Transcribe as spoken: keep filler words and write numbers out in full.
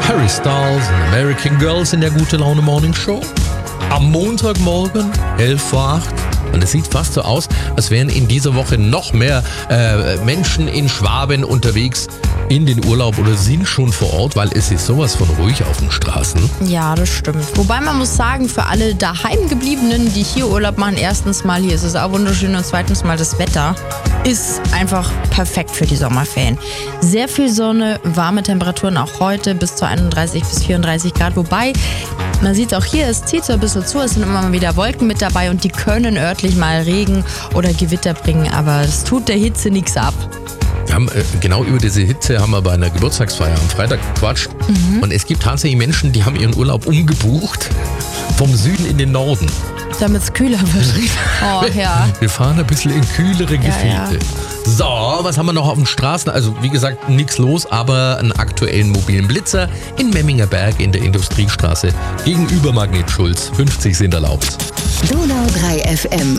Harry Styles und American Girls in der Gute Laune Morning Show. Am Montagmorgen, elf vor acht. Und es sieht fast so aus, als wären in dieser Woche noch mehr äh, Menschen in Schwaben unterwegs in den Urlaub oder sind schon vor Ort, weil es ist sowas von ruhig auf den Straßen. Ja, das stimmt. Wobei man muss sagen, für alle Daheimgebliebenen, die hier Urlaub machen, erstens mal, hier ist es auch wunderschön und zweitens mal das Wetter ist einfach perfekt für die Sommerferien. Sehr viel Sonne, warme Temperaturen auch heute bis zu einunddreißig bis vierunddreißig Grad, wobei man sieht auch hier, es zieht so ein bisschen zu, es sind immer mal wieder Wolken mit dabei und die können örtlich mal Regen oder Gewitter bringen, aber es tut der Hitze nichts ab. Wir haben äh, genau über diese Hitze haben wir bei einer Geburtstagsfeier am Freitag gequatscht. Mhm. Und es gibt tatsächlich Menschen, die haben ihren Urlaub umgebucht vom Süden in den Norden. Damit es kühler wird. Oh, ja. Wir fahren ein bisschen in kühlere Gefilde. Ja, ja. So, was haben wir noch auf den Straßen? Also wie gesagt, nichts los, aber einen aktuellen mobilen Blitzer in Memminger Berg in der Industriestraße gegenüber Magnet Schulz. fünfzig sind erlaubt. Donau drei F M.